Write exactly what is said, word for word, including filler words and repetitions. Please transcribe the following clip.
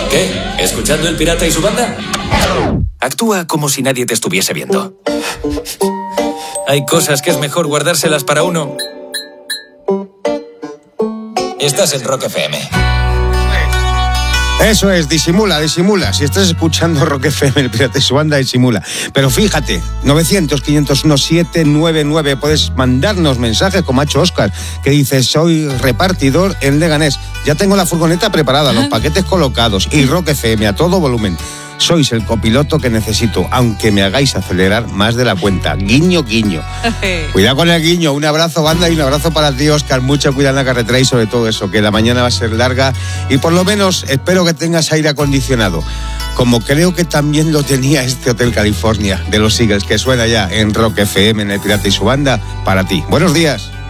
¿Qué? ¿Escuchando El Pirata y su banda? Actúa como si nadie te estuviese viendo. Hay cosas que es mejor guardárselas para uno. Estás en Rock F M. Eso es, disimula, disimula. Si estás escuchando Rock F M, El Pirata y su banda, disimula. Pero fíjate, novecientos, quinientos uno, setecientos noventa y nueve, puedes mandarnos mensajes como ha hecho Óscar, que dice, soy repartidor en Leganés. Ya tengo la furgoneta preparada, los paquetes colocados y Rock F M a todo volumen. Sois el copiloto que necesito, aunque me hagáis acelerar más de la cuenta. Guiño, guiño. Cuidado con el guiño. Un abrazo, banda, y un abrazo para ti, Óscar. Mucho cuidado en la carretera y sobre todo eso, que la mañana va a ser larga y por lo menos espero que tengas aire acondicionado, como creo que también lo tenía este Hotel California de los Eagles, que suena ya en Rock F M, en El Pirata y su banda, para ti. Buenos días.